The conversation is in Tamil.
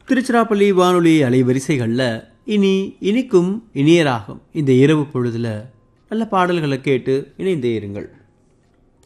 திருச்சிராப்பள்ளி வானொலி அலைவரிசைகளில் இனி இனிக்கும் இனியராகும் இந்த இரவு பொழுதுல நல்ல பாடல்களை கேட்டு இணைந்தே இருங்கள்.